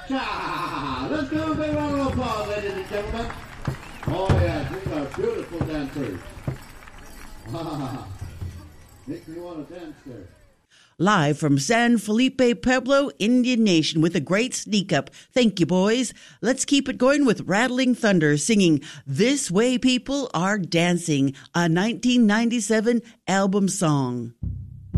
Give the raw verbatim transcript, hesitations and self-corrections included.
Cha! Let's do a big round of applause, ladies and gentlemen. Oh, yes, these are beautiful dancers. Makes me want to dance there. Live from San Felipe Pueblo, Indian Nation, with a great sneak up. Thank you, boys. Let's keep it going with Rattling Thunder singing This Way People Are Dancing, a nineteen ninety-seven album song.